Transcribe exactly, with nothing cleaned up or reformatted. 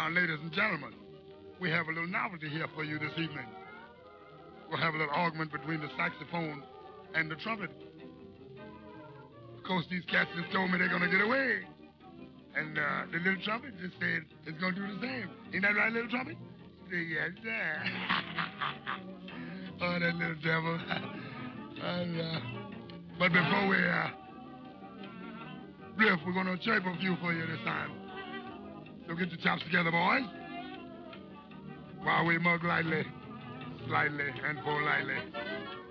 Now, ladies and gentlemen, we have a little novelty here for you this evening. We'll have a little argument between the saxophone and the trumpet. Of course, these cats just told me they're going to get away. And uh, the little trumpet just said it's going to do the same. Ain't that right, little trumpet? Say, yes, sir. Oh, that little devil. And, uh, but before we uh, riff, we're going to chirp a few for you this time. So get your chops together, boys. While we mug lightly, slightly, and politely.